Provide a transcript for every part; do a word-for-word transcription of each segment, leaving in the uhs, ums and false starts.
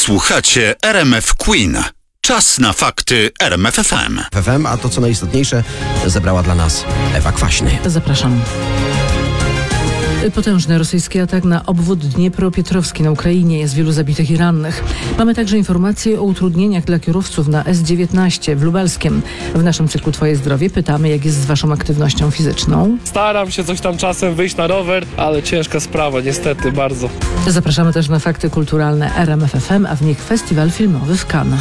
Słuchacie R M F Queen. Czas na fakty R M F F M. F M, a to co najistotniejsze zebrała dla nas Ewa Kwaśny. Zapraszam. Potężny rosyjski atak na obwód Dniepropietrowski na Ukrainie. Jest wielu zabitych i rannych. Mamy także informacje o utrudnieniach dla kierowców na S dziewiętnaście w Lubelskiem. W naszym cyklu Twoje zdrowie pytamy, jak jest z Waszą aktywnością fizyczną. Staram się coś tam czasem wyjść na rower, ale ciężka sprawa, niestety, bardzo. Zapraszamy też na fakty kulturalne R M F F M, a w nich festiwal filmowy w Cannes.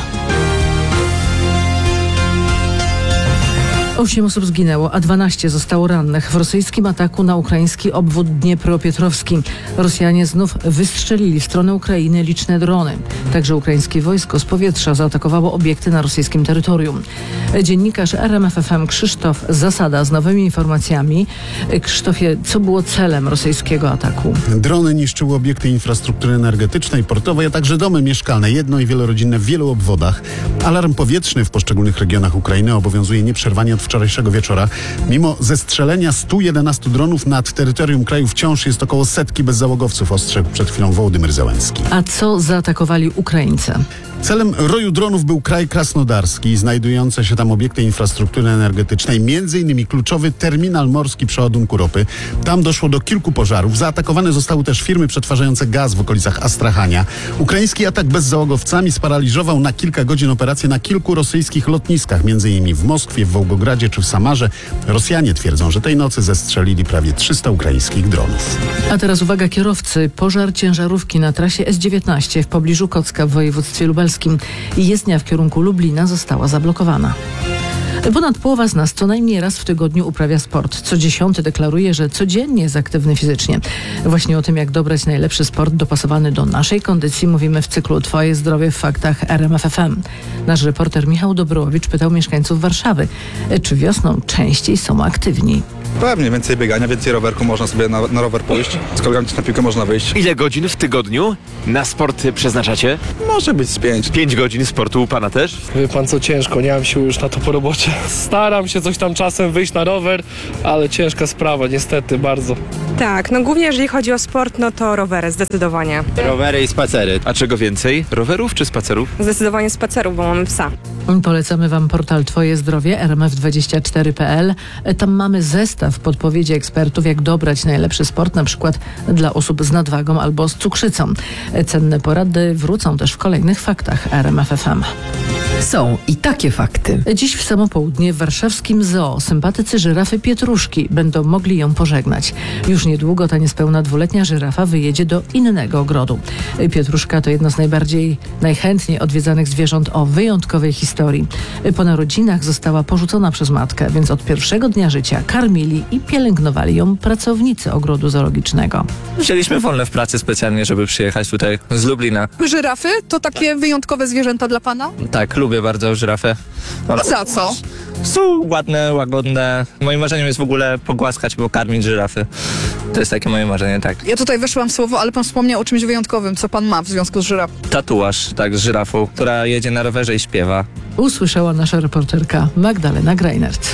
Osiem osób zginęło, a dwanaście zostało rannych w rosyjskim ataku na ukraiński obwód Dniepropietrowski. Rosjanie znów wystrzelili w stronę Ukrainy liczne drony. Także ukraińskie wojsko z powietrza zaatakowało obiekty na rosyjskim terytorium. Dziennikarz R M F F M Krzysztof Zasada z nowymi informacjami. Krzysztofie, co było celem rosyjskiego ataku? Drony niszczyły obiekty infrastruktury energetycznej, portowej, a także domy mieszkalne, jedno- i wielorodzinne w wielu obwodach. Alarm powietrzny w poszczególnych regionach Ukrainy obowiązuje nieprzerwanie od wczorajszego wieczora. Mimo zestrzelenia stu jedenastu dronów nad terytorium kraju wciąż jest około setki bezzałogowców, ostrzegł przed chwilą Wołodymyr Zełenski. A co zaatakowali Ukraińcy? Celem roju dronów był kraj krasnodarski, znajdujące się tam obiekty infrastruktury energetycznej, między innymi kluczowy terminal morski przeładunku ropy. Tam doszło do kilku pożarów. Zaatakowane zostały też firmy przetwarzające gaz w okolicach Astrachania. Ukraiński atak bezzałogowcami sparaliżował na kilka godzin operacje na kilku rosyjskich lotniskach, między innymi w Moskwie, w Wołgogradzie czy w Samarze. Rosjanie twierdzą, że tej nocy zestrzelili prawie trzysta ukraińskich dronów. A teraz uwaga kierowcy. Pożar ciężarówki na trasie S dziewiętnaście w pobliżu Kocka w województwie lubelskim. Jezdnia w kierunku Lublina została zablokowana. Ponad połowa z nas co najmniej raz w tygodniu uprawia sport. Co dziesiąty deklaruje, że codziennie jest aktywny fizycznie. Właśnie o tym, jak dobrać najlepszy sport dopasowany do naszej kondycji, mówimy w cyklu Twoje zdrowie w faktach R M F F M. Nasz reporter Michał Dobrołowicz pytał mieszkańców Warszawy, czy wiosną częściej są aktywni. Pewnie, więcej biegania, więcej rowerku, można sobie na, na rower pójść. Z kolegami na piłkę można wyjść. Ile godzin w tygodniu na sport przeznaczacie? Może być z pięć. Pięć godzin sportu u pana też? Wie pan co, ciężko, nie mam sił już na to po robocie. Staram się coś tam czasem wyjść na rower, ale ciężka sprawa, niestety, bardzo. Tak, no głównie jeżeli chodzi o sport, no to rowery, zdecydowanie. Rowery i spacery. A czego więcej? Rowerów czy spacerów? Zdecydowanie spacerów, bo mamy psa. Polecamy Wam portal Twoje zdrowie R M F dwadzieścia cztery kropka p l. Tam mamy zestaw podpowiedzi ekspertów, jak dobrać najlepszy sport, na przykład dla osób z nadwagą albo z cukrzycą. Cenne porady wrócą też w kolejnych faktach R M F F M. Są i takie fakty. Dziś w samo południe w warszawskim zoo sympatycy żyrafy Pietruszki będą mogli ją pożegnać. Już niedługo ta niespełna dwuletnia żyrafa wyjedzie do innego ogrodu. Pietruszka to jedno z najbardziej, najchętniej odwiedzanych zwierząt o wyjątkowej historii. Po narodzinach została porzucona przez matkę, więc od pierwszego dnia życia karmili i pielęgnowali ją pracownicy ogrodu zoologicznego. Wzięliśmy wolne w pracy specjalnie, żeby przyjechać tutaj z Lublina. Żyrafy to takie wyjątkowe zwierzęta dla pana? Tak, lubię bardzo żyrafę. A za co? Są ładne, łagodne. Moim marzeniem jest w ogóle pogłaskać, pokarmić żyrafy. To jest takie moje marzenie, tak. Ja tutaj weszłam w słowo, ale pan wspomniał o czymś wyjątkowym, co pan ma w związku z żyrafą. Tatuaż, tak, z żyrafą, która jedzie na rowerze i śpiewa. Usłyszała nasza reporterka Magdalena Greinert.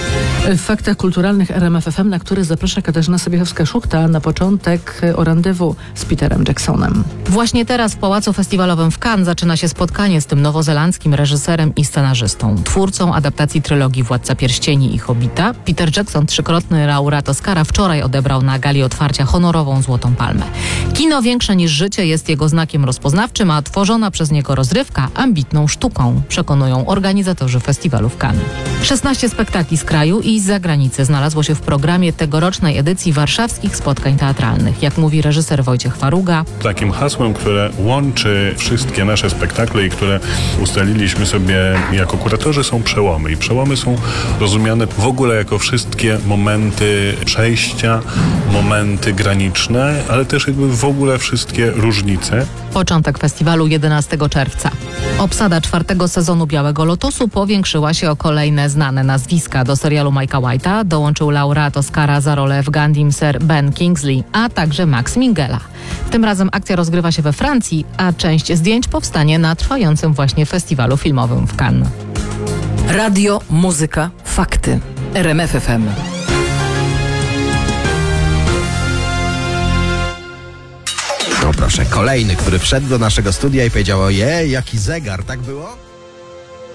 W faktach kulturalnych R M F F M, na które zaprasza Katarzyna Sobiechowska-Szuchta, na początek o randewu z Peterem Jacksonem. Właśnie teraz w Pałacu Festiwalowym w Cannes zaczyna się spotkanie z tym nowozelandzkim reżyserem i scenarzystą, twórcą adaptacji trylogii Władca Pierścieni i Hobbita. Peter Jackson, trzykrotny laureat Oscara, wczoraj odebrał na gali otwarcia honorową Złotą Palmę. Kino większe niż życie jest jego znakiem rozpoznawczym, a tworzona przez niego rozrywka ambitną sztuką, przekonują organizatorzy festiwalu w Cannes. szesnaście spektakli z kraju i z zagranicy znalazło się w programie tegorocznej edycji warszawskich spotkań teatralnych. Jak mówi reżyser Wojciech Faruga. Takim hasłem, które łączy wszystkie nasze spektakle i które ustaliliśmy sobie jako kuratorzy, są przełomy. I przełomy są rozumiane w ogóle jako wszystkie momenty przejścia, momenty graniczne, ale też jakby w ogóle wszystkie różnice. Początek festiwalu jedenastego czerwca. Obsada czwartego sezonu Białego Lotosu powiększyła się o kolejne znane nazwiska. Do serialu Mike'a White'a dołączył laureat Oscara za rolę w Gandhim Sir Ben Kingsley, a także Max Minghella. Tym razem akcja rozgrywa się we Francji, a część zdjęć powstanie na trwającym właśnie festiwalu filmowym w Cannes. Radio, muzyka, fakty. R M F F M. O proszę, kolejny, który wszedł do naszego studia i powiedział: ojej, jaki zegar, tak było?